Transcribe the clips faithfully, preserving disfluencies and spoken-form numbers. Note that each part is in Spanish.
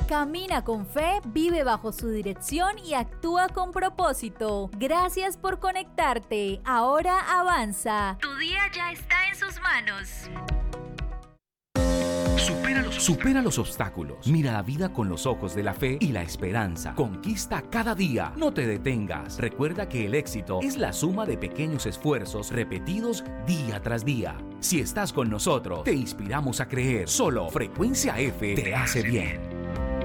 Camina con fe, vive bajo su dirección y actúa con propósito. Gracias por conectarte. Ahora avanza. Tu día ya está en sus manos. Supera los, supera los obstáculos. Mira la vida con los ojos de la fe y la esperanza. Conquista cada día. No te detengas. Recuerda que el éxito es la suma de pequeños esfuerzos repetidos día tras día. Si estás con nosotros, te inspiramos a creer. Solo Frecuencia F te hace bien.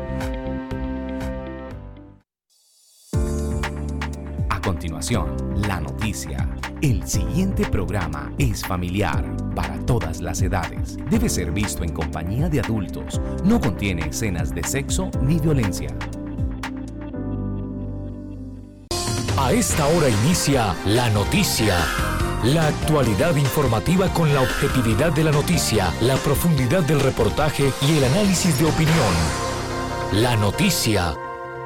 A continuación, la noticia. El siguiente programa es familiar para todas las edades. Debe ser visto en compañía de adultos. No contiene escenas de sexo ni violencia. A esta hora inicia La Noticia. La actualidad informativa con la objetividad de la noticia, la profundidad del reportaje y el análisis de opinión. La Noticia.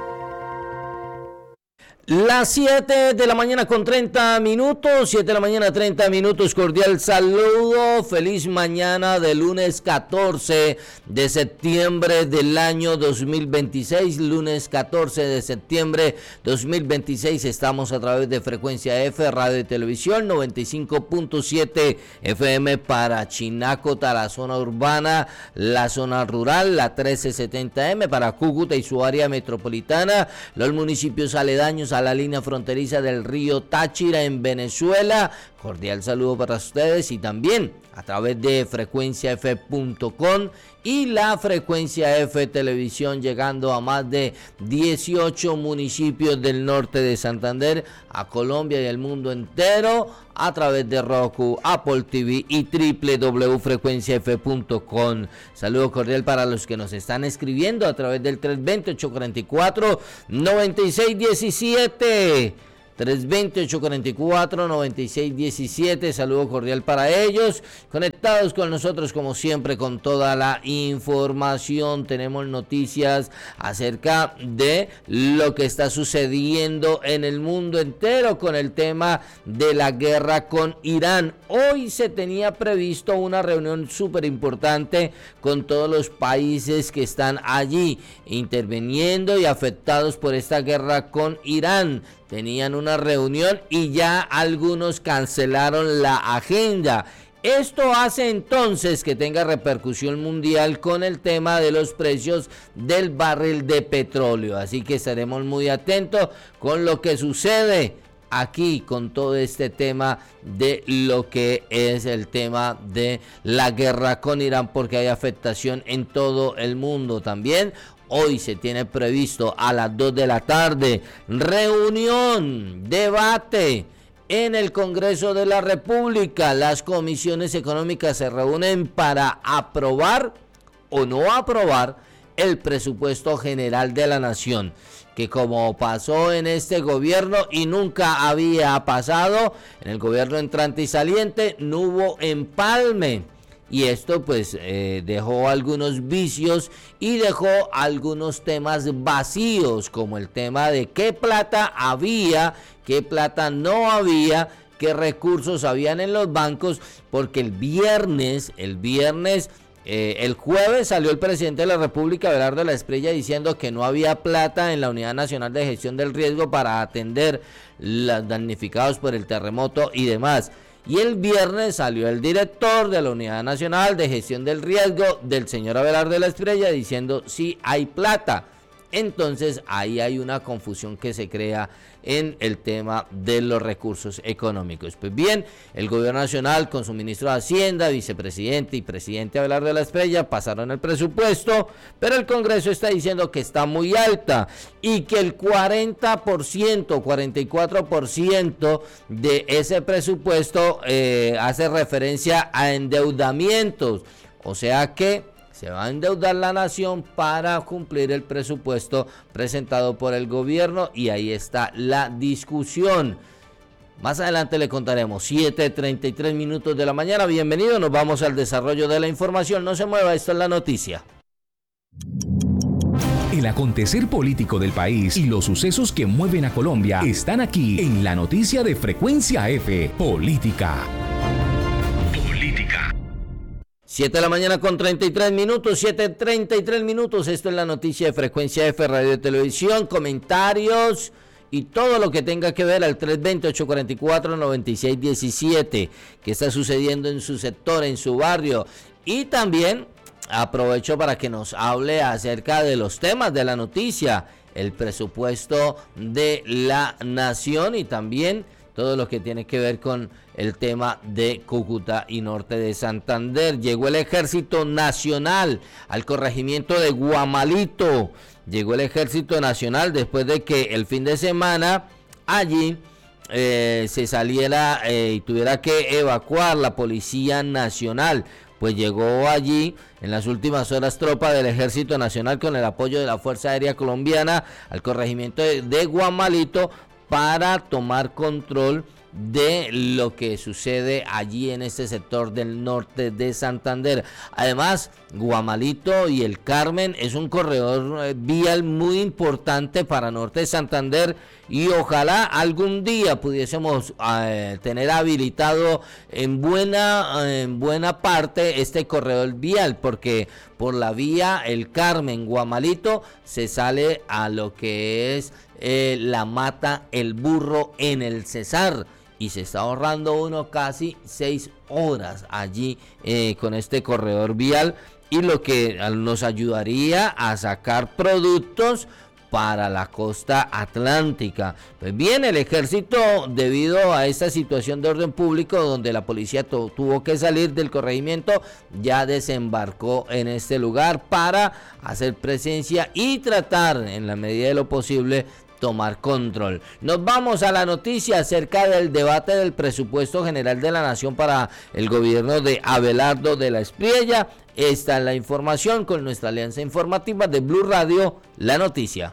Las siete de la mañana con treinta minutos, siete de la mañana treinta minutos, cordial saludo, feliz mañana de lunes catorce de septiembre del año dos mil veintiséis, lunes catorce de septiembre dos mil veintiséis, estamos a través de Frecuencia F, radio y televisión, noventa y cinco punto siete F M para Chinacota, la zona urbana, la zona rural, la trece setenta M para Cúcuta y su área metropolitana, los municipios aledaños a la línea fronteriza del río Táchira en Venezuela. Cordial saludo para ustedes y también a través de frecuencia f punto com y la Frecuencia F Televisión, llegando a más de dieciocho municipios del norte de Santander, a Colombia y el mundo entero, a través de Roku, Apple T V y doble u doble u doble u punto frecuencia f punto com. Saludo cordial para los que nos están escribiendo a través del tres dos cero, ocho cuatro cuatro, nueve seis uno siete. tres dos cero, ocho cuatro cuatro, nueve seis uno siete, saludo cordial para ellos, conectados con nosotros como siempre con toda la información. Tenemos noticias acerca de lo que está sucediendo en el mundo entero con el tema de la guerra con Irán. Hoy se tenía previsto una reunión súper importante con todos los países que están allí interviniendo y afectados por esta guerra con Irán. Tenían una reunión y ya algunos cancelaron la agenda. Esto hace entonces que tenga repercusión mundial con el tema de los precios del barril de petróleo. Así que estaremos muy atentos con lo que sucede aquí con todo este tema de lo que es el tema de la guerra con Irán, porque hay afectación en todo el mundo también. Hoy se tiene previsto a las dos de la tarde reunión, debate en el Congreso de la República. Las comisiones económicas se reúnen para aprobar o no aprobar el presupuesto general de la nación, que como pasó en este gobierno y nunca había pasado, en el gobierno entrante y saliente no hubo empalme. Y esto pues eh, dejó algunos vicios y dejó algunos temas vacíos, como el tema de qué plata había, qué plata no había, qué recursos habían en los bancos, porque el viernes, el viernes, eh, el jueves salió el presidente de la República, Abelardo de la Espriella, diciendo que no había plata en la Unidad Nacional de Gestión del Riesgo para atender los damnificados por el terremoto y demás. Y el viernes salió el director de la Unidad Nacional de Gestión del Riesgo, del señor Abelardo de la Espriella, diciendo sí hay plata. Entonces ahí hay una confusión que se crea en el tema de los recursos económicos. Pues bien, el gobierno nacional con su ministro de Hacienda, vicepresidente y presidente Abelardo de la Espriella pasaron el presupuesto, pero el Congreso está diciendo que está muy alta y que el cuarenta por ciento, cuarenta y cuatro por ciento de ese presupuesto eh, hace referencia a endeudamientos, o sea que se va a endeudar la nación para cumplir el presupuesto presentado por el gobierno, y ahí está la discusión. Más adelante le contaremos. Siete treinta y tres minutos de la mañana. Bienvenido, nos vamos al desarrollo de la información. No se mueva, esto es la noticia. El acontecer político del país y los sucesos que mueven a Colombia están aquí en la noticia de Frecuencia F, Política. Política. siete de la mañana con treinta y tres minutos, siete treinta y tres minutos. Esto es la noticia de Frecuencia F, Radio y Televisión. Comentarios y todo lo que tenga que ver al tres dos cero, ocho cuatro cuatro, nueve seis uno siete. ¿Qué está sucediendo en su sector, en su barrio? Y también aprovecho para que nos hable acerca de los temas de la noticia, el presupuesto de la nación y también todo lo que tiene que ver con el tema de Cúcuta y norte de Santander. Llegó el Ejército Nacional al corregimiento de Guamalito. Llegó el Ejército Nacional después de que el fin de semana allí eh, se saliera eh, y tuviera que evacuar la Policía Nacional. Pues llegó allí en las últimas horas tropa del Ejército Nacional con el apoyo de la Fuerza Aérea Colombiana al corregimiento de, de Guamalito para tomar control de lo que sucede allí en este sector del norte de Santander. Además, Guamalito y el Carmen es un corredor vial muy importante para norte de Santander y ojalá algún día pudiésemos eh, tener habilitado en buena, en buena parte este corredor vial, porque por la vía el Carmen Guamalito se sale a lo que es eh, la Mata El Burro en el Cesar. Y se está ahorrando uno casi seis horas allí eh, con este corredor vial, y lo que nos ayudaría a sacar productos para la costa atlántica. Pues bien, el ejército, debido a esta situación de orden público donde la policía tu- tuvo que salir del corregimiento, ya desembarcó en este lugar para hacer presencia y tratar en la medida de lo posible tomar control. Nos vamos a la noticia acerca del debate del presupuesto general de la nación para el gobierno de Abelardo de la Espriella. Esta es la información con nuestra alianza informativa de Blue Radio, La Noticia.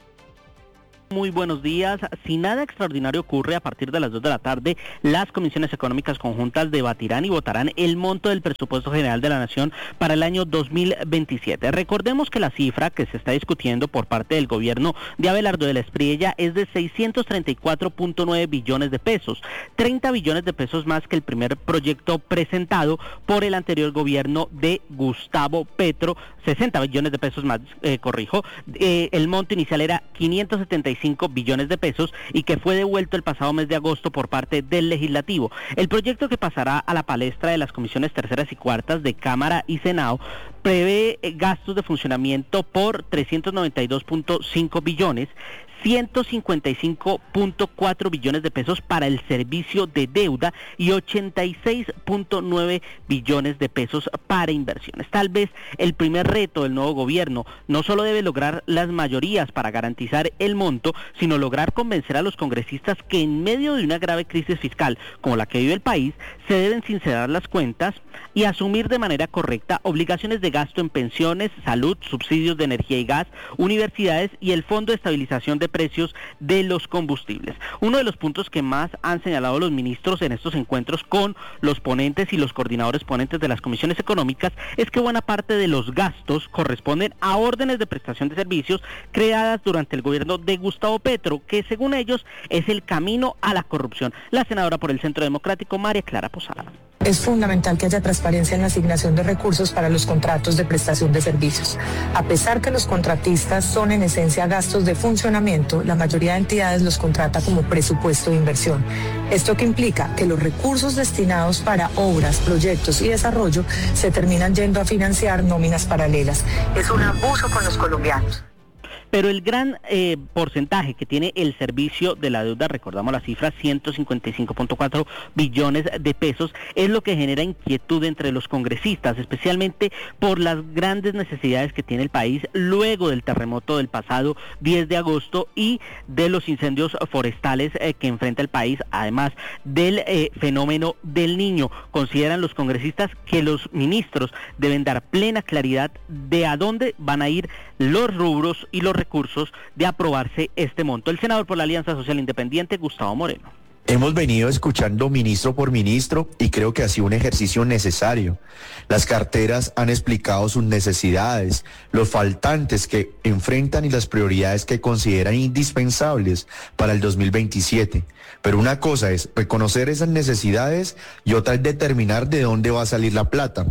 Muy buenos días. Si nada extraordinario ocurre, a partir de las dos de la tarde, las comisiones económicas conjuntas debatirán y votarán el monto del presupuesto general de la nación para el año dos mil veintisiete. Recordemos que la cifra que se está discutiendo por parte del gobierno de Abelardo de la Espriella es de seiscientos treinta y cuatro punto nueve billones de pesos, treinta billones de pesos más que el primer proyecto presentado por el anterior gobierno de Gustavo Petro, sesenta billones de pesos más, eh, corrijo. Eh, el monto inicial era quinientos setenta y cinco billones de pesos y que fue devuelto el pasado mes de agosto por parte del Legislativo. El proyecto, que pasará a la palestra de las comisiones terceras y cuartas de Cámara y Senado, prevé gastos de funcionamiento por trescientos noventa y dos punto cinco billones, ciento cincuenta y cinco punto cuatro billones de pesos para el servicio de deuda y ochenta y seis punto nueve billones de pesos para inversiones. Tal vez el primer reto del nuevo gobierno no solo debe lograr las mayorías para garantizar el monto, sino lograr convencer a los congresistas que en medio de una grave crisis fiscal como la que vive el país, se deben sincerar las cuentas y asumir de manera correcta obligaciones de gasto en pensiones, salud, subsidios de energía y gas, universidades y el Fondo de Estabilización de Precios de los Combustibles. Uno de los puntos que más han señalado los ministros en estos encuentros con los ponentes y los coordinadores ponentes de las comisiones económicas es que buena parte de los gastos corresponden a órdenes de prestación de servicios creadas durante el gobierno de Gustavo Petro, que según ellos es el camino a la corrupción. La senadora por el Centro Democrático, María Clara Posada. Es fundamental que haya transparencia en la asignación de recursos para los contratos de prestación de servicios. A pesar que los contratistas son en esencia gastos de funcionamiento, la mayoría de entidades los contrata como presupuesto de inversión. Esto que implica que los recursos destinados para obras, proyectos y desarrollo se terminan yendo a financiar nóminas paralelas. Es un abuso con los colombianos. Pero el gran eh, porcentaje que tiene el servicio de la deuda, recordamos la cifra, ciento cincuenta y cinco punto cuatro billones de pesos, es lo que genera inquietud entre los congresistas, especialmente por las grandes necesidades que tiene el país luego del terremoto del pasado diez de agosto y de los incendios forestales eh, que enfrenta el país, además del eh, fenómeno del Niño. Consideran los congresistas que los ministros deben dar plena claridad de a dónde van a ir los rubros y los recursos de aprobarse este monto. El senador por la Alianza Social Independiente, Gustavo Moreno. Hemos venido escuchando ministro por ministro y creo que ha sido un ejercicio necesario. Las carteras han explicado sus necesidades, los faltantes que enfrentan y las prioridades que consideran indispensables para el dos mil veintisiete. Pero una cosa es reconocer esas necesidades y otra es determinar de dónde va a salir la plata.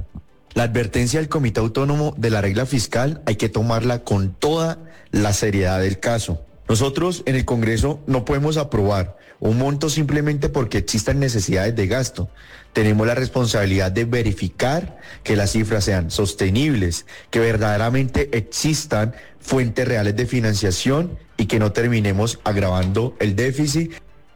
La advertencia del Comité Autónomo de la Regla Fiscal hay que tomarla con toda la seriedad del caso. Nosotros en el Congreso no podemos aprobar un monto simplemente porque existan necesidades de gasto. Tenemos la responsabilidad de verificar que las cifras sean sostenibles, que verdaderamente existan fuentes reales de financiación y que no terminemos agravando el déficit.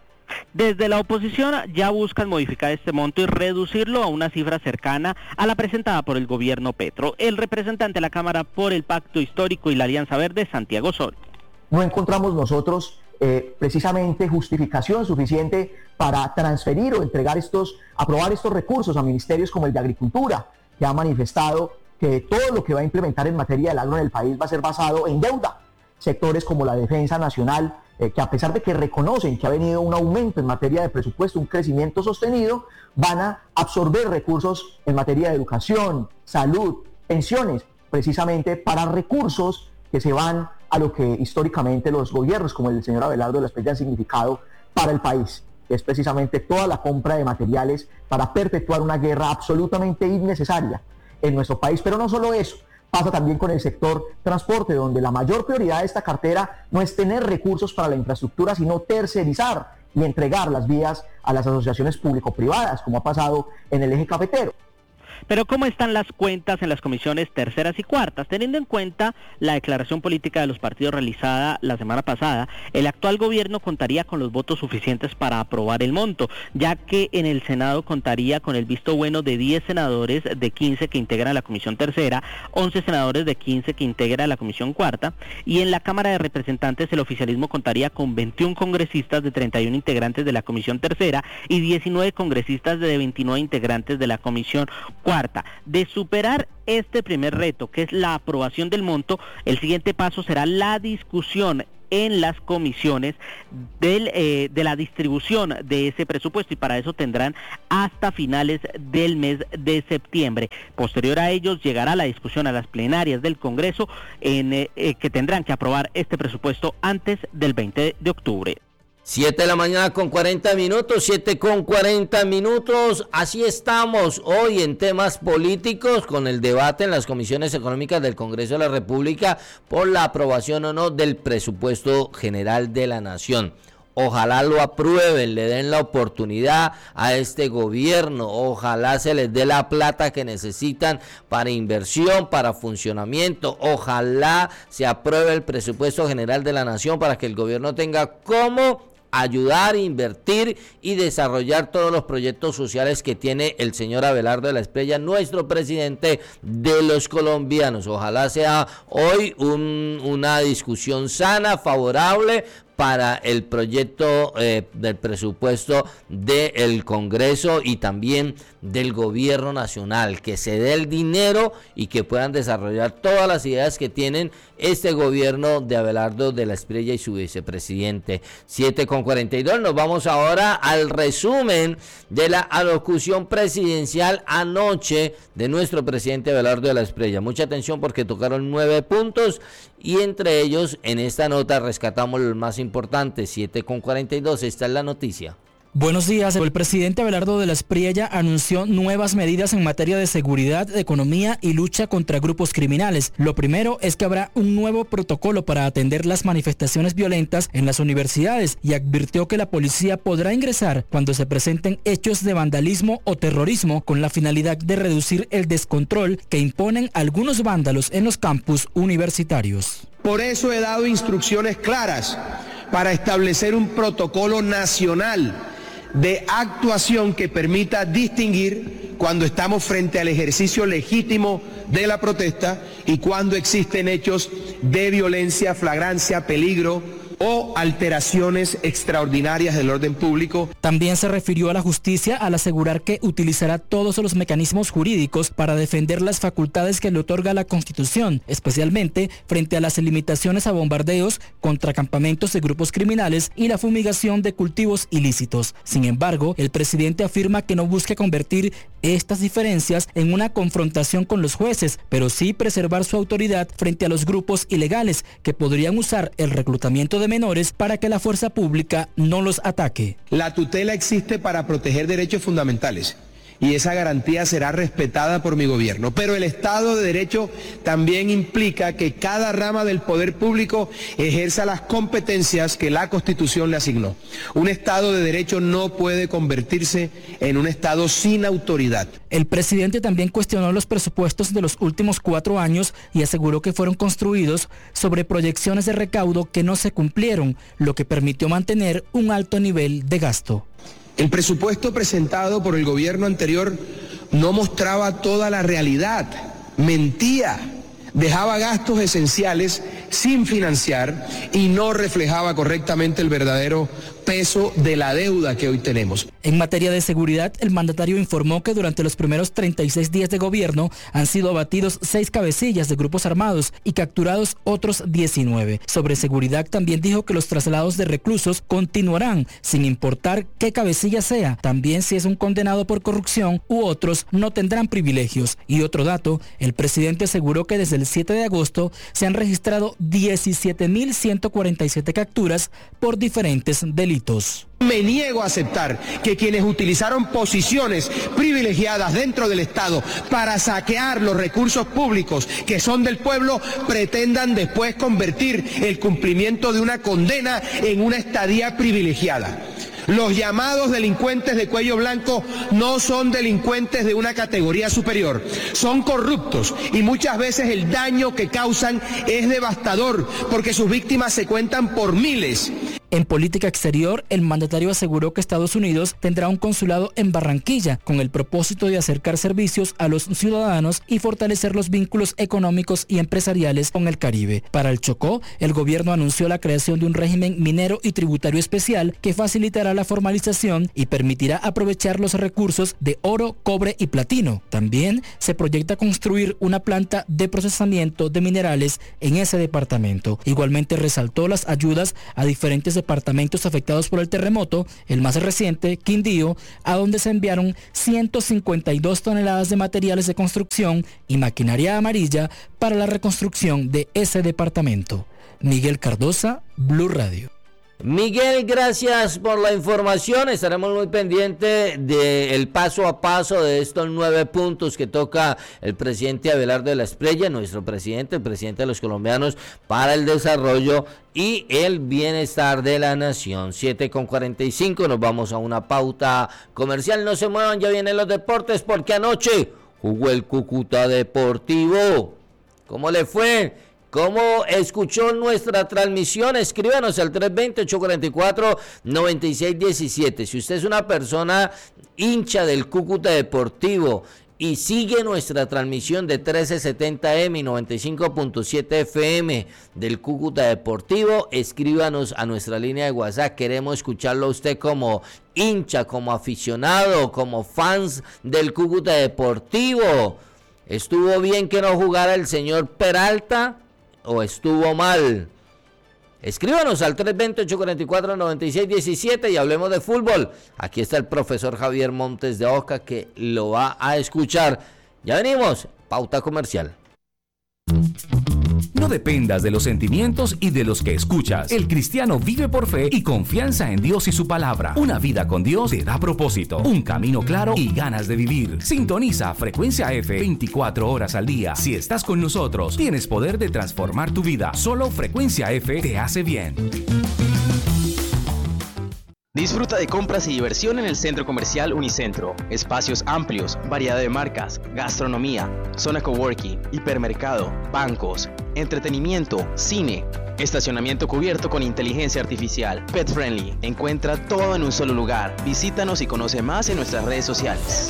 Desde la oposición ya buscan modificar este monto y reducirlo a una cifra cercana a la presentada por el gobierno Petro. El representante de la Cámara por el Pacto Histórico y la Alianza Verde, Santiago Osorio. No encontramos nosotros eh, precisamente justificación suficiente para transferir o entregar estos, aprobar estos recursos a ministerios como el de Agricultura, que ha manifestado que todo lo que va a implementar en materia del agro en el país va a ser basado en deuda. Sectores como la Defensa Nacional, eh, que a pesar de que reconocen que ha venido un aumento en materia de presupuesto, un crecimiento sostenido, van a absorber recursos en materia de educación, salud, pensiones, precisamente para recursos que se van a lo que históricamente los gobiernos, como el señor Abelardo de la Espriella, han significado para el país, que es precisamente toda la compra de materiales para perpetuar una guerra absolutamente innecesaria en nuestro país. Pero no solo eso, pasa también con el sector transporte, donde la mayor prioridad de esta cartera no es tener recursos para la infraestructura, sino tercerizar y entregar las vías a las asociaciones público-privadas, como ha pasado en el eje cafetero. Pero ¿cómo están las cuentas en las comisiones terceras y cuartas? Teniendo en cuenta la declaración política de los partidos realizada la semana pasada, el actual gobierno contaría con los votos suficientes para aprobar el monto, ya que en el Senado contaría con el visto bueno de diez senadores de quince que integran la comisión tercera, once senadores de quince que integran la comisión cuarta, y en la Cámara de Representantes el oficialismo contaría con veintiún congresistas de treinta y uno integrantes de la comisión tercera y diecinueve congresistas de veintinueve integrantes de la comisión cuarta. De superar este primer reto, que es la aprobación del monto, el siguiente paso será la discusión en las comisiones del, eh, de la distribución de ese presupuesto, y para eso tendrán hasta finales del mes de septiembre. Posterior a ellos llegará la discusión a las plenarias del Congreso, en, eh, eh, que tendrán que aprobar este presupuesto antes del veinte de octubre. siete de la mañana con cuarenta minutos, siete con cuarenta minutos, así estamos hoy en temas políticos con el debate en las comisiones económicas del Congreso de la República por la aprobación o no del presupuesto general de la Nación. Ojalá lo aprueben, le den la oportunidad a este gobierno, ojalá se les dé la plata que necesitan para inversión, para funcionamiento, ojalá se apruebe el presupuesto general de la Nación para que el gobierno tenga cómo ayudar, invertir y desarrollar todos los proyectos sociales que tiene el señor Abelardo de la Espriella, nuestro presidente de los colombianos. Ojalá sea hoy un, una discusión sana, favorable para el proyecto eh, del presupuesto del Congreso y también del gobierno nacional, que se dé el dinero y que puedan desarrollar todas las ideas que tienen este gobierno de Abelardo de la Espriella y su vicepresidente. siete con cuarenta y dos, nos vamos ahora al resumen de la alocución presidencial anoche de nuestro presidente Abelardo de la Espriella. Mucha atención porque tocaron nueve puntos y entre ellos en esta nota rescatamos los más importantes. siete con cuarenta y dos, esta es la noticia. Buenos días. El presidente Abelardo de la Espriella anunció nuevas medidas en materia de seguridad, economía y lucha contra grupos criminales. Lo primero es que habrá un nuevo protocolo para atender las manifestaciones violentas en las universidades y advirtió que la policía podrá ingresar cuando se presenten hechos de vandalismo o terrorismo con la finalidad de reducir el descontrol que imponen algunos vándalos en los campus universitarios. Por eso he dado instrucciones claras para establecer un protocolo nacional de actuación que permita distinguir cuando estamos frente al ejercicio legítimo de la protesta y cuando existen hechos de violencia, flagrancia, peligro o alteraciones extraordinarias del orden público. También se refirió a la justicia al asegurar que utilizará todos los mecanismos jurídicos para defender las facultades que le otorga la Constitución, especialmente frente a las limitaciones a bombardeos contra campamentos de grupos criminales y la fumigación de cultivos ilícitos. Sin embargo, el presidente afirma que no busca convertir estas diferencias en una confrontación con los jueces, pero sí preservar su autoridad frente a los grupos ilegales que podrían usar el reclutamiento de menores para que la fuerza pública no los ataque. La tutela existe para proteger derechos fundamentales y esa garantía será respetada por mi gobierno. Pero el Estado de Derecho también implica que cada rama del poder público ejerza las competencias que la Constitución le asignó. Un Estado de Derecho no puede convertirse en un Estado sin autoridad. El presidente también cuestionó los presupuestos de los últimos cuatro años y aseguró que fueron construidos sobre proyecciones de recaudo que no se cumplieron, lo que permitió mantener un alto nivel de gasto. El presupuesto presentado por el gobierno anterior no mostraba toda la realidad, mentía, dejaba gastos esenciales sin financiar y no reflejaba correctamente el verdadero peso de la deuda que hoy tenemos. En materia de seguridad, el mandatario informó que durante los primeros treinta y seis días de gobierno han sido abatidos seis cabecillas de grupos armados y capturados otros diecinueve. Sobre seguridad también dijo que los traslados de reclusos continuarán sin importar qué cabecilla sea, también si es un condenado por corrupción u otros no tendrán privilegios. Y otro dato, el presidente aseguró que desde el siete de agosto se han registrado diecisiete mil ciento cuarenta y siete capturas por diferentes delitos. Me niego a aceptar que quienes utilizaron posiciones privilegiadas dentro del Estado para saquear los recursos públicos que son del pueblo pretendan después convertir el cumplimiento de una condena en una estadía privilegiada. Los llamados delincuentes de cuello blanco no son delincuentes de una categoría superior, son corruptos y muchas veces el daño que causan es devastador porque sus víctimas se cuentan por miles. En política exterior, el mandatario aseguró que Estados Unidos tendrá un consulado en Barranquilla con el propósito de acercar servicios a los ciudadanos y fortalecer los vínculos económicos y empresariales con el Caribe. Para el Chocó, el gobierno anunció la creación de un régimen minero y tributario especial que facilitará la formalización y permitirá aprovechar los recursos de oro, cobre y platino. También se proyecta construir una planta de procesamiento de minerales en ese departamento. Igualmente resaltó las ayudas a diferentes departamentos afectados por el terremoto, el más reciente, Quindío, a donde se enviaron ciento cincuenta y dos toneladas de materiales de construcción y maquinaria amarilla para la reconstrucción de ese departamento. Miguel Cardosa, Blue Radio. Miguel, gracias por la información. Estaremos muy pendientes del paso a paso de estos nueve puntos que toca el presidente Abelardo de la Espriella, nuestro presidente, el presidente de los colombianos, para el desarrollo y el bienestar de la nación. siete con cuarenta y cinco, nos vamos a una pauta comercial. No se muevan, ya vienen los deportes porque anoche jugó el Cúcuta Deportivo. ¿Cómo le fue? ¿Cómo escuchó nuestra transmisión? Escríbanos al tres dos cero, ocho cuatro cuatro, nueve seis uno siete. Si usted es una persona hincha del Cúcuta Deportivo y sigue nuestra transmisión de trece setenta eme y noventa y cinco punto siete efe eme del Cúcuta Deportivo, escríbanos a nuestra línea de WhatsApp. Queremos escucharlo a usted como hincha, como aficionado, como fans del Cúcuta Deportivo. ¿Estuvo bien que no jugara el señor Peralta o estuvo mal? Escríbanos al tres dos cero, ocho cuatro cuatro, nueve seis uno siete y hablemos de fútbol. Aquí está el profesor Javier Montes de Oca que lo va a escuchar. Ya venimos, pauta comercial. No dependas de los sentimientos y de los que escuchas. El cristiano vive por fe y confianza en Dios y su palabra. Una vida con Dios te da propósito, un camino claro y ganas de vivir. Sintoniza Frecuencia F veinticuatro horas al día. Si estás con nosotros, tienes poder de transformar tu vida. Solo Frecuencia F te hace bien. Disfruta de compras y diversión en el Centro Comercial Unicentro. Espacios amplios, variedad de marcas, gastronomía, zona coworking, hipermercado, bancos, entretenimiento, cine, estacionamiento cubierto con inteligencia artificial, pet friendly. Encuentra todo en un solo lugar. Visítanos y conoce más en nuestras redes sociales.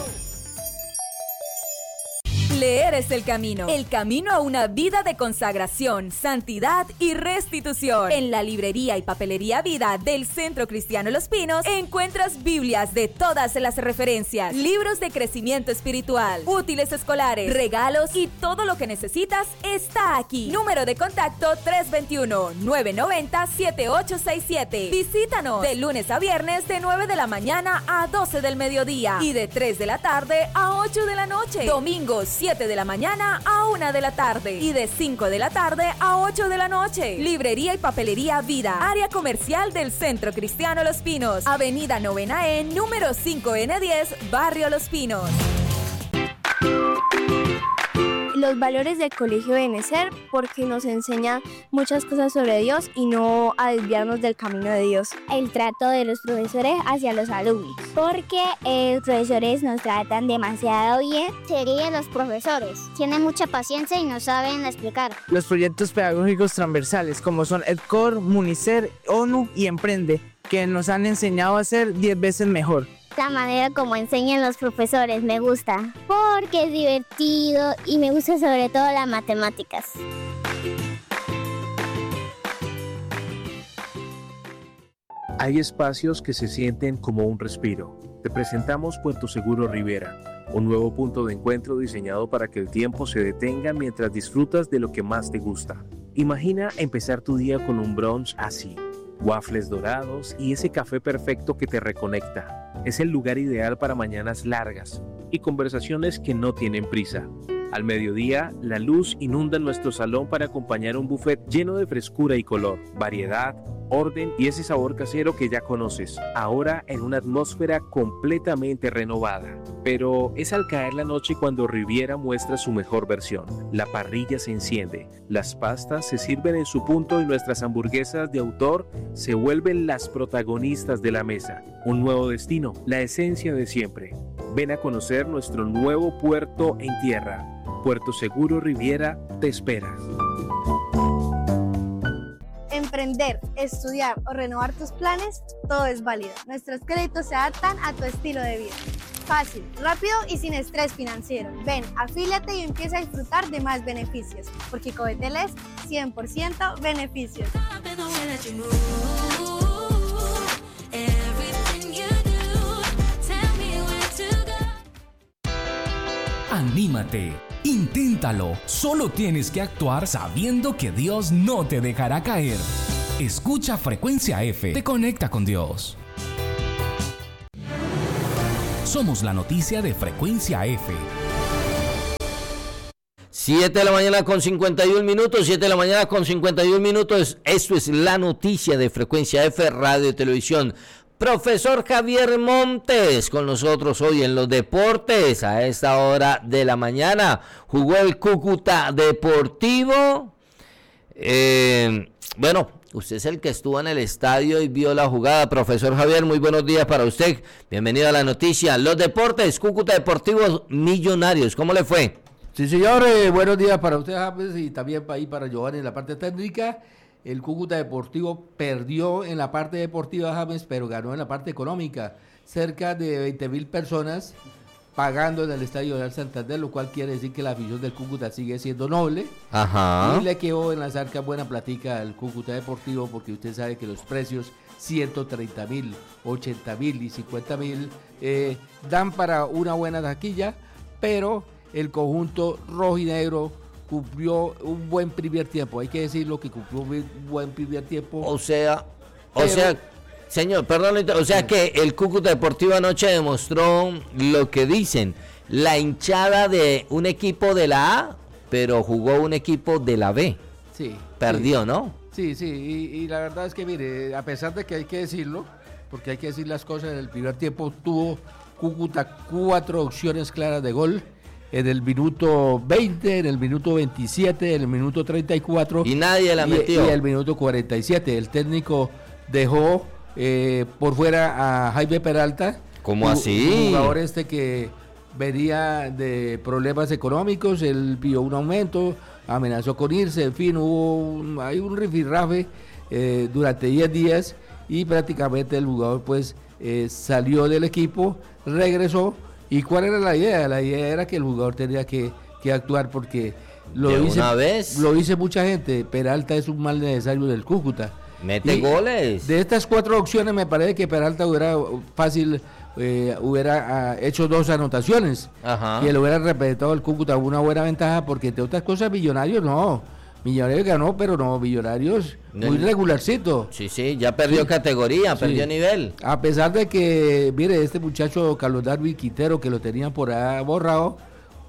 Leer es el camino, el camino a una vida de consagración, santidad y restitución. En la librería y papelería Vida del Centro Cristiano Los Pinos encuentras Biblias de todas las referencias, libros de crecimiento espiritual, útiles escolares, regalos y todo lo que necesitas está aquí. Número de contacto tres dos uno, nueve nueve cero, siete ocho seis siete. Visítanos de lunes a viernes de nueve de la mañana a doce del mediodía y de tres de la tarde a ocho de la noche. Domingos siete siete de la mañana a una de la tarde y de cinco de la tarde a ocho de la noche. Librería y papelería Vida, área comercial del Centro Cristiano Los Pinos, Avenida Novena E, número cinco N diez, Barrio Los Pinos. Los valores del Colegio Benecer, porque nos enseña muchas cosas sobre Dios y no a desviarnos del camino de Dios. El trato de los profesores hacia los alumnos, porque eh, los profesores nos tratan demasiado bien. Serían los profesores, tienen mucha paciencia y nos saben explicar. Los proyectos pedagógicos transversales, como son EdCor, Municer, ONU y Emprende, que nos han enseñado a ser diez veces mejor. La manera como enseñan los profesores me gusta, porque es divertido y me gusta sobre todo las matemáticas. Hay espacios que se sienten como un respiro. Te presentamos Puerto Seguro Rivera, un nuevo punto de encuentro diseñado para que el tiempo se detenga mientras disfrutas de lo que más te gusta. Imagina empezar tu día con un brunch así. Waffles dorados y ese café perfecto que te reconecta. Es el lugar ideal para mañanas largas y conversaciones que no tienen prisa. Al mediodía, la luz inunda nuestro salón para acompañar un buffet lleno de frescura y color, variedad, orden y ese sabor casero que ya conoces, ahora en una atmósfera completamente renovada. Pero es al caer la noche cuando Riviera muestra su mejor versión. La parrilla se enciende, las pastas se sirven en su punto y nuestras hamburguesas de autor se vuelven las protagonistas de la mesa. Un nuevo destino, la esencia de siempre. Ven a conocer nuestro nuevo puerto en tierra. Puerto Seguro Riviera te espera. Emprender, estudiar o renovar tus planes, todo es válido. Nuestros créditos se adaptan a tu estilo de vida. Fácil, rápido y sin estrés financiero. Ven, afíliate y empieza a disfrutar de más beneficios, porque Covetel es cien por ciento beneficios. Anímate, inténtalo. Solo tienes que actuar sabiendo que Dios no te dejará caer. Escucha Frecuencia F, te conecta con Dios. Somos la noticia de Frecuencia F. siete de la mañana con cincuenta y un minutos, siete de la mañana con cincuenta y un minutos. Esto es la noticia de Frecuencia F, Radio y Televisión. Profesor Javier Montes con nosotros hoy en los deportes a esta hora de la mañana. Jugó el Cúcuta Deportivo. Eh, bueno, usted es el que estuvo en el estadio y vio la jugada. Profesor Javier, muy buenos días para usted. Bienvenido a la noticia. Los deportes, Cúcuta Deportivo Millonarios, ¿cómo le fue? Sí, señor, eh, buenos días para usted, James, y también para, ahí para Giovanni en la parte técnica. El Cúcuta Deportivo perdió en la parte deportiva, James, pero ganó en la parte económica. Cerca de veinte mil personas pagando en el Estadio Real Santander, lo cual quiere decir que la afición del Cúcuta sigue siendo noble. Ajá. Y le quedó en las arcas buena platica al Cúcuta Deportivo, porque usted sabe que los precios ciento treinta mil, ochenta mil y cincuenta mil eh, dan para una buena taquilla, pero el conjunto rojinegro cumplió un buen primer tiempo, hay que decirlo que cumplió un buen primer tiempo. O sea, pero, o sea, señor, perdón, o sea que el Cúcuta Deportivo anoche demostró lo que dicen, la hinchada de un equipo de la A, pero jugó un equipo de la B. Sí. Perdió, sí, ¿no? Sí, sí, y, y la verdad es que mire, a pesar de que hay que decirlo, porque hay que decir las cosas, en el primer tiempo tuvo Cúcuta cuatro opciones claras de gol. En el minuto veinte, en el minuto veintisiete, en el minuto treinta y cuatro. Y nadie la y, metió. Y el minuto cuarenta y siete. El técnico dejó eh, por fuera a Jaime Peralta. ¿Cómo así? Un jugador este que venía de problemas económicos, él pidió un aumento, amenazó con irse, en fin, hubo un, hay un rifirrafe eh, durante diez días y prácticamente el jugador pues eh, salió del equipo, regresó. ¿Y cuál era la idea? La idea era que el jugador tenía que, que actuar porque lo ¿De dice, una vez? lo dice mucha gente, Peralta es un mal necesario del Cúcuta. Mete y goles. De estas cuatro opciones me parece que Peralta hubiera fácil, eh, hubiera ah, hecho dos anotaciones. Ajá. Y le hubiera representado al Cúcuta una buena ventaja porque entre otras cosas Millonarios no. Millonarios ganó, pero no, Millonarios muy regularcito. Sí, sí, ya perdió sí. categoría, sí. perdió nivel. A pesar de que, mire, este muchacho Carlos Darwin Quintero, que lo tenían por ahí borrado,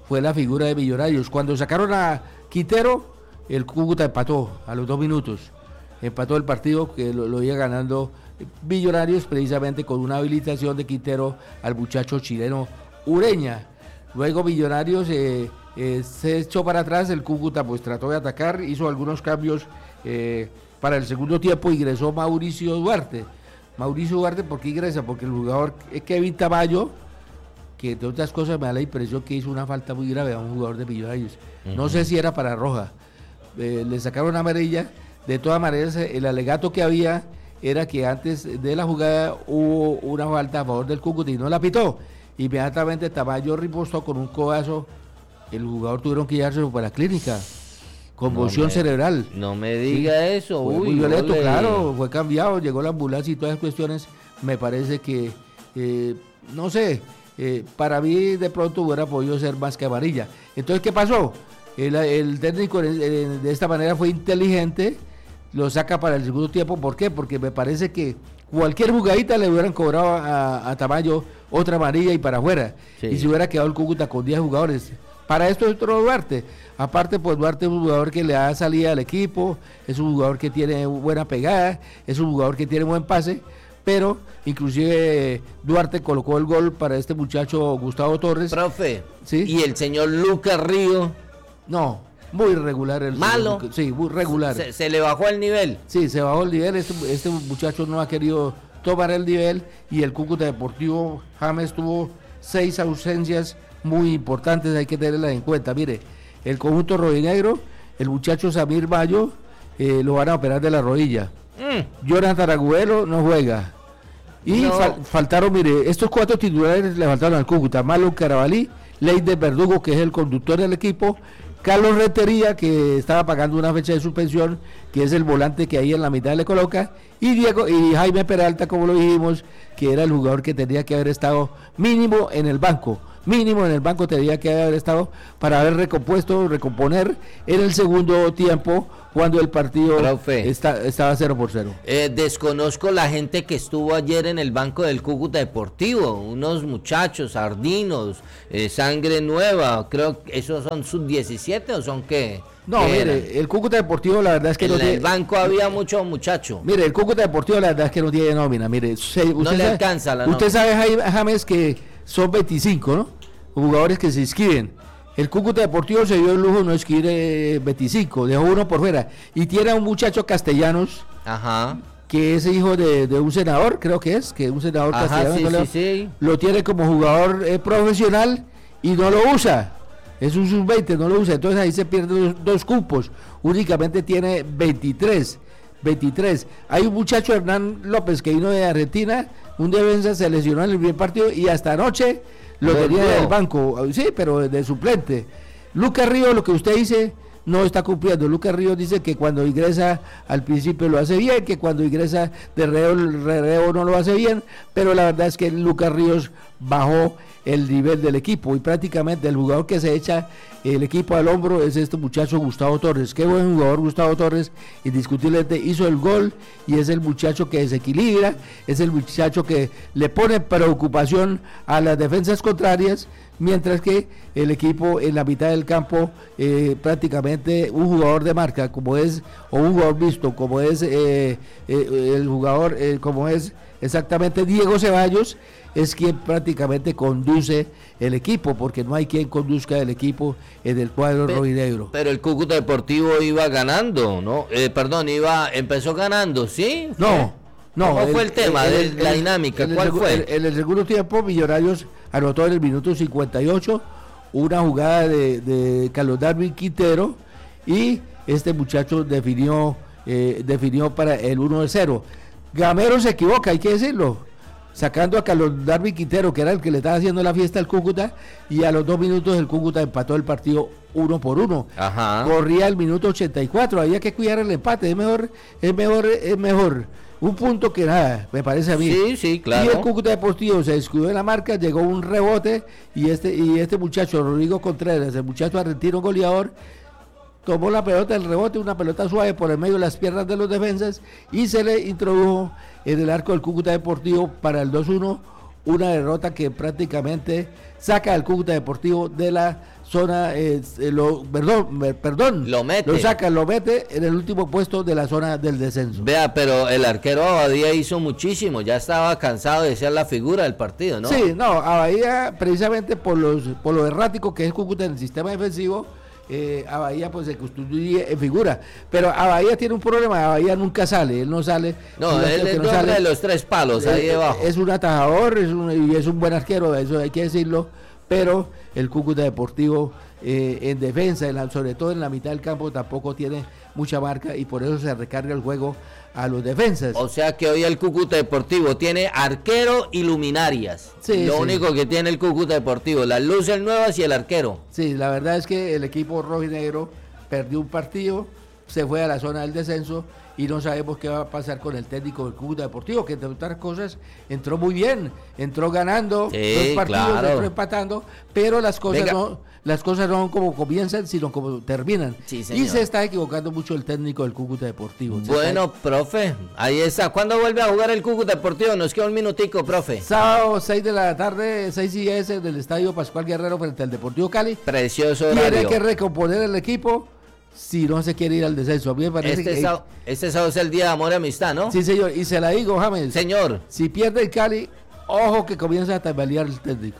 fue la figura de Millonarios. Cuando sacaron a Quintero, el Cúcuta empató a los dos minutos. Empató el partido que lo, lo iba ganando Millonarios precisamente con una habilitación de Quintero al muchacho chileno Ureña. Luego Millonarios eh, eh, se echó para atrás, el Cúcuta pues trató de atacar, hizo algunos cambios eh, para el segundo tiempo, ingresó Mauricio Duarte. Mauricio Duarte, ¿por qué ingresa? Porque el jugador Kevin Tamayo, que entre otras cosas me da la impresión que hizo una falta muy grave a un jugador de Millonarios. Uh-huh. No sé si era para roja. Eh, le sacaron una amarilla. De todas maneras, el alegato que había era que antes de la jugada hubo una falta a favor del Cúcuta y no la pitó. Inmediatamente Tamayo ripostó con un codazo. El jugador tuvieron que llevárselo para la clínica. Conmoción no me, cerebral. No me diga sí. eso. Fue Uy, muy violento, ole. claro. Fue cambiado, llegó la ambulancia y todas las cuestiones. Me parece que, eh, no sé, eh, para mí de pronto hubiera podido ser más que amarilla. Entonces, ¿qué pasó? El, el técnico de, de esta manera fue inteligente, lo saca para el segundo tiempo. ¿Por qué? Porque me parece que cualquier jugadita le hubieran cobrado a, a Tamayo otra amarilla y para afuera. Sí. Y se hubiera quedado el Cúcuta con diez jugadores. Para esto es otro Duarte. Aparte, pues Duarte es un jugador que le da salida al equipo, es un jugador que tiene buena pegada, es un jugador que tiene buen pase, pero inclusive Duarte colocó el gol para este muchacho Gustavo Torres. Profe, ¿sí? Y el señor Lucas Río. No, muy regular el malo. Señor, sí, muy regular. Se, se le bajó el nivel. Sí, se bajó el nivel. Este, este muchacho no ha querido tomar el nivel y el Cúcuta Deportivo James tuvo seis ausencias muy importantes, hay que tenerlas en cuenta. Mire, el conjunto rojinegro, el muchacho Samir Bayo, eh, lo van a operar de la rodilla. Mm. Jonathan Agüero no juega. Y no. fal, faltaron, mire, estos cuatro titulares le faltaron al Cúcuta: Marlon Carabalí, Leider Verdugo, que es el conductor del equipo, Carlos Rentería, que estaba pagando una fecha de suspensión, que es el volante que ahí en la mitad le coloca, y Diego y Jaime Peralta, como lo dijimos, que era el jugador que tenía que haber estado mínimo en el banco. Mínimo en el banco tendría que haber estado para haber recompuesto, recomponer en el segundo tiempo cuando el partido está, estaba cero por cero. Eh, desconozco la gente que estuvo ayer en el banco del Cúcuta Deportivo, unos muchachos sardinos, eh, sangre nueva, creo que esos son sub diecisiete o son qué. No, mire, eran? El Cúcuta Deportivo la verdad es que en no el tiene... banco había muchos muchachos. Mire, el Cúcuta Deportivo la verdad es que no tiene nómina, mire, se, usted no le sabe, alcanza la usted nómina. sabe, James, que son veinticinco, ¿no? Jugadores que se inscriben. El Cúcuta Deportivo se dio el lujo de no inscribir eh, veinticinco, dejó uno por fuera. Y tiene a un muchacho Castellanos, ajá, que es hijo de, de un senador, creo que es, que un senador ajá, castellano, sí, no sí, le, sí. lo tiene como jugador eh, profesional y no lo usa. Es un sub veinte, no lo usa. Entonces ahí se pierden dos, dos cupos. Únicamente tiene veintitrés. veintitrés. Hay un muchacho, Hernán López, que vino de Argentina, un defensa, se lesionó en el primer partido y hasta anoche lo Volvió. tenía del banco, sí, pero de suplente. Lucas Río, lo que usted dice, no está cumpliendo. Lucas Río dice que cuando ingresa al principio lo hace bien, que cuando ingresa de reo, reo no lo hace bien, pero la verdad es que Lucas Ríos bajó el nivel del equipo y prácticamente el jugador que se echa el equipo al hombro es este muchacho Gustavo Torres. Qué buen jugador Gustavo Torres, indiscutiblemente hizo el gol y es el muchacho que desequilibra, es el muchacho que le pone preocupación a las defensas contrarias, mientras que el equipo en la mitad del campo eh, prácticamente un jugador de marca como es, o un jugador visto como es eh, eh, el jugador eh, como es exactamente Diego Ceballos, es quien prácticamente conduce el equipo, porque no hay quien conduzca el equipo en el cuadro rojinegro. Pero el Cúcuta Deportivo iba ganando, ¿no? Eh, perdón, iba empezó ganando, ¿sí? No, no. ¿Cómo el, fue el tema, el, el, la el, dinámica? el, ¿Cuál el, fue? En el, el segundo tiempo, Millonarios anotó en el minuto cincuenta y ocho una jugada de, de Carlos Darwin Quintero y este muchacho definió, eh, definió para el uno a cero. Gamero se equivoca, hay que decirlo, sacando a Carlos Darwin Quintero, que era el que le estaba haciendo la fiesta al Cúcuta, y a los dos minutos el Cúcuta empató el partido uno por uno. Ajá. Corría el minuto ochenta y cuatro, había que cuidar el empate, es mejor, es mejor, es mejor un punto que nada, me parece a mí. Sí, sí, claro. Y el Cúcuta Deportivo se descuidó en la marca, llegó un rebote, y este, y este muchacho, Rodrigo Contreras, el muchacho argentino goleador, tomó la pelota, el rebote, una pelota suave por el medio de las piernas de los defensas y se le introdujo en el arco del Cúcuta Deportivo para el dos uno, una derrota que prácticamente saca al Cúcuta Deportivo de la zona, eh, lo, perdón, perdón, lo mete, lo saca, lo mete en el último puesto de la zona del descenso. Vea, pero el arquero Abadía hizo muchísimo, ya estaba cansado de ser la figura del partido, ¿no? Sí, no, Abadía precisamente por los por lo errático que es Cúcuta en el sistema defensivo, eh, Abadía pues se constituye en figura, pero Abadía tiene un problema, Abadía nunca sale, él no sale. No, él es no sale, de los tres palos, ahí eh, debajo. Es un atajador, es un, y es un buen arquero, eso hay que decirlo, pero el Cúcuta Deportivo eh, en defensa, en la, sobre todo en la mitad del campo, tampoco tiene mucha marca y por eso se recarga el juego a los defensas. O sea que hoy el Cúcuta Deportivo tiene arquero y luminarias. Sí, Lo sí. único que tiene el Cúcuta Deportivo, las luces nuevas y el arquero. Sí, la verdad es que el equipo rojinegro perdió un partido, se fue a la zona del descenso y no sabemos qué va a pasar con el técnico del Cúcuta Deportivo, que entre otras cosas entró muy bien, entró ganando sí, dos partidos, claro. entró empatando, pero las cosas no, las cosas no como comienzan, sino como terminan. Sí, y se está equivocando mucho el técnico del Cúcuta Deportivo. Se bueno, está... profe, ahí está. ¿Cuándo vuelve a jugar el Cúcuta Deportivo? Nos queda un minutico, profe. Sábado, seis de la tarde, seis y diez del Estadio Pascual Guerrero frente al Deportivo Cali. Precioso horario. Tiene que recomponer el equipo si no se quiere ir al descenso. A mí me parece este, que... sábado, este sábado es el día de amor y amistad, ¿no? Sí, señor, y se la digo, James. Señor. Si pierde el Cali, ojo que comienza a tambalear el técnico.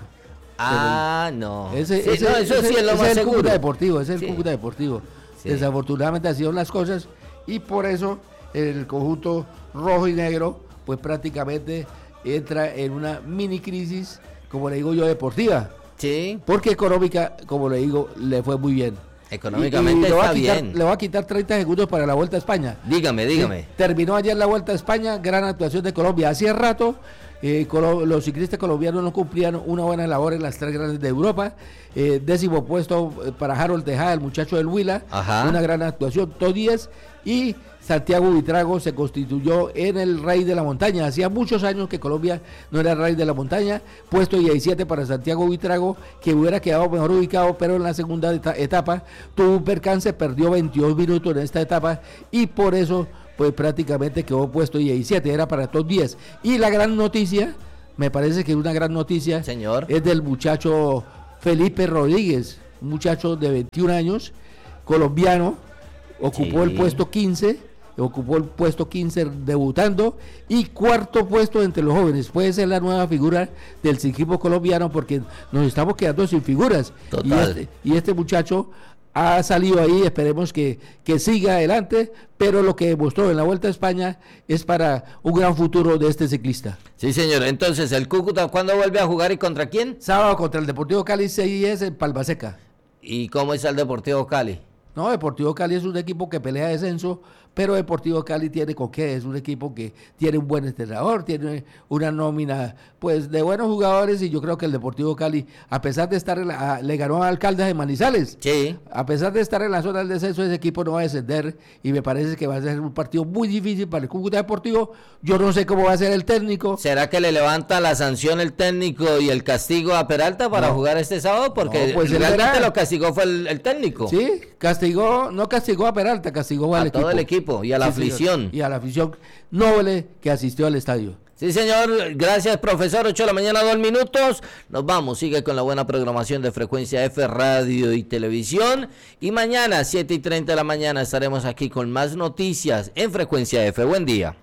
Ah, Pero, no. Ese, sí, ese, no, eso ese, sí es lo ese más es el seguro. Cúcuta Deportivo, ese es sí. el Cúcuta Deportivo. Sí. Desafortunadamente así son las cosas y por eso el conjunto rojo y negro pues prácticamente entra en una mini crisis, como le digo yo, deportiva. Sí. Porque económica, como le digo, le fue muy bien. Económicamente y, y está quitar, bien. Le va a quitar treinta segundos para la Vuelta a España. Dígame, dígame. Sí, terminó ayer la Vuelta a España, gran actuación de Colombia. Hacía rato eh, Colo los ciclistas colombianos no cumplían una buena labor en las tres grandes de Europa. Eh, décimo puesto para Harold Tejada, el muchacho del Huila. Ajá. Una gran actuación, top diez. Y Santiago Buitrago se constituyó en el rey de la montaña. Hacía muchos años que Colombia no era el rey de la montaña. Puesto diecisiete para Santiago Buitrago, que hubiera quedado mejor ubicado, pero en la segunda etapa tuvo un percance, perdió veintidós minutos en esta etapa y por eso pues prácticamente quedó puesto diecisiete, era para top diez. Y la gran noticia, me parece que una gran noticia, señor, es del muchacho Felipe Rodríguez, un muchacho de veintiún años, colombiano, ocupó sí. el puesto quince, ocupó el puesto quince debutando y cuarto puesto entre los jóvenes. Puede ser la nueva figura del ciclismo colombiano porque nos estamos quedando sin figuras. Total. Y este, y este muchacho ha salido ahí, esperemos que, que siga adelante, pero lo que demostró en la Vuelta a España es para un gran futuro de este ciclista. Sí, señor. Entonces, ¿el Cúcuta cuándo vuelve a jugar y contra quién? Sábado contra el Deportivo Cali, seis y diez en Palma Seca. ¿Y cómo es el Deportivo Cali? No, Deportivo Cali es un equipo que pelea descenso, pero Deportivo Cali tiene con qué, es un equipo que tiene un buen entrenador, tiene una nómina pues de buenos jugadores y yo creo que el Deportivo Cali, a pesar de estar en la, le ganó a Alcaldes de Manizales, sí. a pesar de estar en la zona del descenso, ese equipo no va a descender y me parece que va a ser un partido muy difícil para el Cúcuta Deportivo. Yo no sé cómo va a ser el técnico. ¿Será que le levanta la sanción el técnico y el castigo a Peralta para no. jugar este sábado? Porque no, pues realmente lo castigó fue el, el técnico. Sí, castigó, no castigó a Peralta, castigó a al equipo. todo el equipo y a la sí, afición. Señor. Y a la afición noble que asistió al estadio. Sí, señor. Gracias, profesor. ocho de la mañana, dos minutos. Nos vamos. Sigue con la buena programación de Frecuencia F, radio y televisión. Y mañana, siete y treinta de la mañana, estaremos aquí con más noticias en Frecuencia F. Buen día.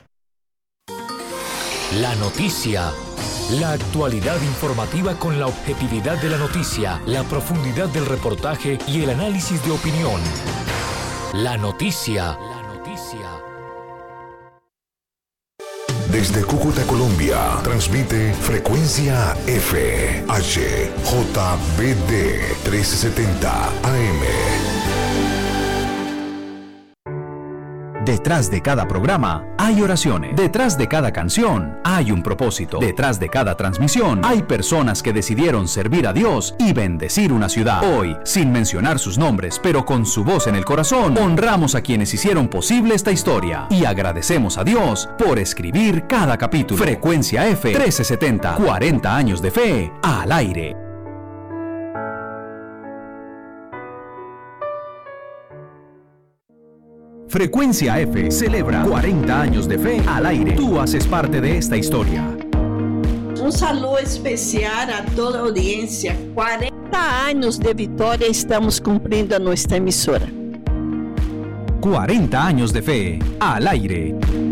La noticia. La actualidad informativa con la objetividad de la noticia, la profundidad del reportaje y el análisis de opinión. La noticia. La noticia. Desde Cúcuta, Colombia, transmite Frecuencia F, H J B D trescientos setenta A M. Detrás de cada programa hay oraciones. Detrás de cada canción hay un propósito. Detrás de cada transmisión hay personas que decidieron servir a Dios y bendecir una ciudad. Hoy, sin mencionar sus nombres, pero con su voz en el corazón, honramos a quienes hicieron posible esta historia y agradecemos a Dios por escribir cada capítulo. Frecuencia F trescientos setenta, cuarenta años de fe al aire. Frecuencia F celebra cuarenta años de fe al aire. Tú haces parte de esta historia. saludo especial a toda a audiencia. cuarenta años de Vitória estamos cumpliendo a nuestra emisora. cuarenta años de fe, al aire.